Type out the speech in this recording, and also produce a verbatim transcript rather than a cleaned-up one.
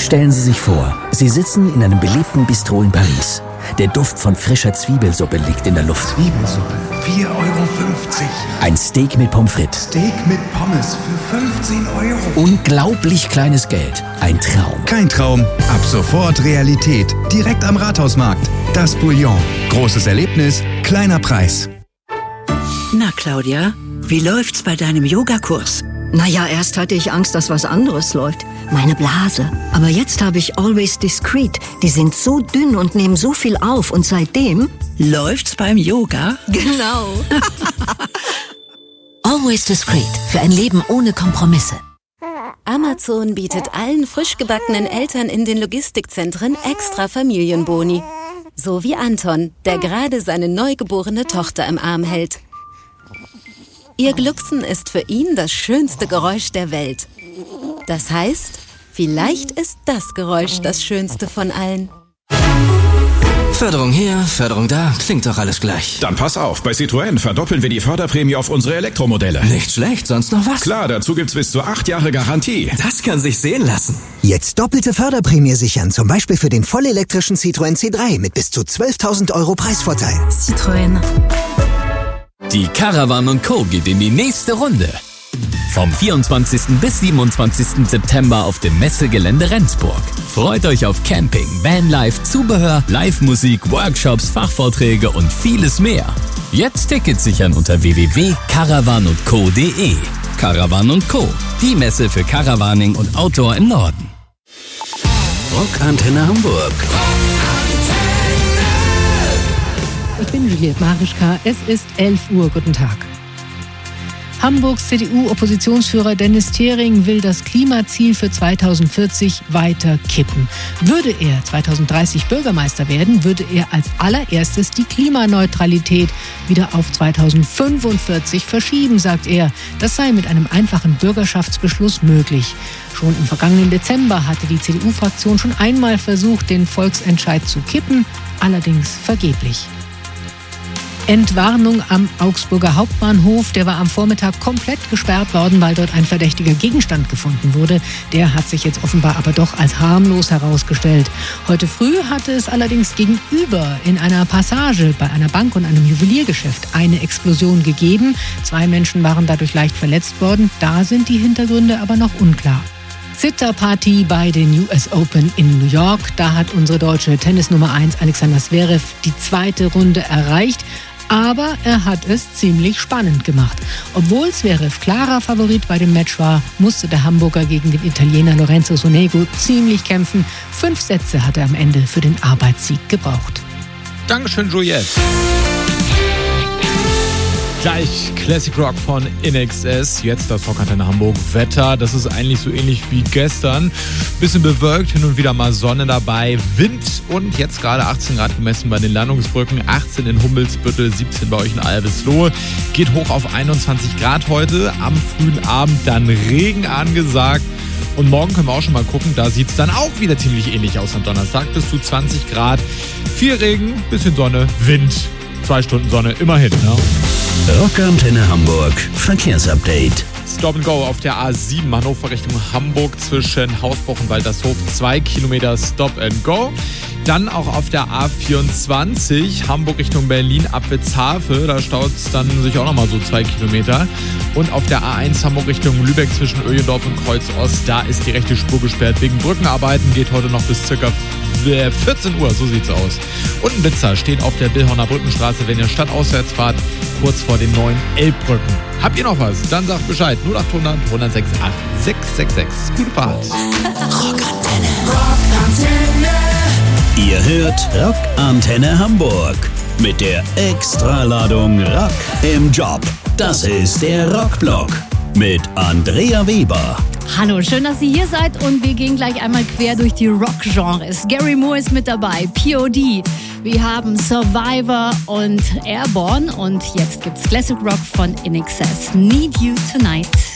Jetzt stellen Sie sich vor, Sie sitzen in einem beliebten Bistro in Paris. Der Duft von frischer Zwiebelsuppe liegt in der Luft. Zwiebelsuppe, vier Euro fünfzig. Ein Steak mit Pommes frites. Steak mit Pommes für fünfzehn Euro. Unglaublich kleines Geld. Ein Traum. Kein Traum, ab sofort Realität. Direkt am Rathausmarkt. Das Bouillon. Großes Erlebnis, kleiner Preis. Na, Claudia, wie läuft's bei deinem Yogakurs? Naja, erst hatte ich Angst, dass was anderes läuft. Meine Blase. Aber jetzt habe ich Always Discreet. Die sind so dünn und nehmen so viel auf. Und seitdem... Läuft's beim Yoga? Genau. Always Discreet. Für ein Leben ohne Kompromisse. Amazon bietet allen frisch gebackenen Eltern in den Logistikzentren extra Familienboni. So wie Anton, der gerade seine neugeborene Tochter im Arm hält. Ihr Glucksen ist für ihn das schönste Geräusch der Welt. Das heißt, vielleicht ist das Geräusch das schönste von allen. Förderung hier, Förderung da, klingt doch alles gleich. Dann pass auf, bei Citroën verdoppeln wir die Förderprämie auf unsere Elektromodelle. Nicht schlecht, sonst noch was? Klar, dazu gibt's bis zu acht Jahre Garantie. Das kann sich sehen lassen. Jetzt doppelte Förderprämie sichern, zum Beispiel für den vollelektrischen Citroën C drei mit bis zu zwölftausend Euro Preisvorteil. Citroën. Die Caravan und Co. geht in die nächste Runde. Vom vierundzwanzigsten bis siebenundzwanzigsten September auf dem Messegelände Rendsburg. Freut euch auf Camping, Vanlife, Zubehör, Live-Musik, Workshops, Fachvorträge und vieles mehr. Jetzt Tickets sichern unter w w w punkt caravan und co punkt d e. Caravan und Co., die Messe für Caravaning und Outdoor im Norden. Rockantenne Hamburg. Ich bin Juliette Marischka, es ist elf Uhr, guten Tag. Hamburgs C D U-Oppositionsführer Dennis Thering will das Klimaziel für zweitausendvierzig weiter kippen. Würde er zweitausenddreißig Bürgermeister werden, würde er als allererstes die Klimaneutralität wieder auf zweitausendfünfundvierzig verschieben, sagt er. Das sei mit einem einfachen Bürgerschaftsbeschluss möglich. Schon im vergangenen Dezember hatte die C D U-Fraktion schon einmal versucht, den Volksentscheid zu kippen, allerdings vergeblich. Entwarnung am Augsburger Hauptbahnhof. Der war am Vormittag komplett gesperrt worden, weil dort ein verdächtiger Gegenstand gefunden wurde. Der hat sich jetzt offenbar aber doch als harmlos herausgestellt. Heute früh hatte es allerdings gegenüber in einer Passage bei einer Bank und einem Juweliergeschäft eine Explosion gegeben. Zwei Menschen waren dadurch leicht verletzt worden. Da sind die Hintergründe aber noch unklar. Zitterparty bei den U S Open in New York. Da hat unsere deutsche Tennis-Nummer eins Alexander Zverev die zweite Runde erreicht. Aber er hat es ziemlich spannend gemacht. Obwohl Zverev klarer Favorit bei dem Match war, musste der Hamburger gegen den Italiener Lorenzo Sonego ziemlich kämpfen. Fünf Sätze hat er am Ende für den Arbeitssieg gebraucht. Dankeschön, Juliette. Gleich Classic Rock von N X S. Jetzt das Rockantenne Hamburg Wetter. Das ist eigentlich so ähnlich wie gestern. Bisschen bewölkt, hin und wieder mal Sonne dabei. Wind und jetzt gerade achtzehn Grad gemessen bei den Landungsbrücken. achtzehn in Hummelsbüttel, siebzehn bei euch in Albislohe. Geht hoch auf einundzwanzig Grad heute. Am frühen Abend dann Regen angesagt. Und morgen können wir auch schon mal gucken. Da sieht es dann auch wieder ziemlich ähnlich aus am Donnerstag. Bis zu zwanzig Grad. Viel Regen, bisschen Sonne, Wind. Zwei Stunden Sonne, immerhin. Ne? Rockantenne Hamburg, Verkehrsupdate. Stop and Go auf der A sieben Hannover Richtung Hamburg zwischen Hausbruch und Waltershof. Zwei Kilometer Stop and Go. Dann auch auf der A vierundzwanzig Hamburg Richtung Berlin ab Witzhafe. Da staut es dann sich auch nochmal so zwei Kilometer. Und auf der A eins Hamburg Richtung Lübeck zwischen Öhlendorf und Kreuz Ost. Da ist die rechte Spur gesperrt wegen Brückenarbeiten. Geht heute noch bis circa vierzehn Uhr, so sieht's aus. Und ein Blitzer steht auf der Billhorner Brückenstraße, wenn ihr stadtauswärts fahrt, kurz vor den neuen Elbbrücken. Habt ihr noch was? Dann sagt Bescheid. null achthundert, hundertsechs, acht, sechs sechs sechs. Gute Fahrt. Rockantenne. Rockantenne. Ihr hört Rockantenne Hamburg mit der Extraladung Rock im Job. Das ist der Rockblock mit Andrea Weber. Hallo, schön, dass ihr hier seid und wir gehen gleich einmal quer durch die Rock-Genres. Gary Moore ist mit dabei, P O D. Wir haben Survivor und Airborne und jetzt gibt's Classic Rock von N X S. Need You Tonight.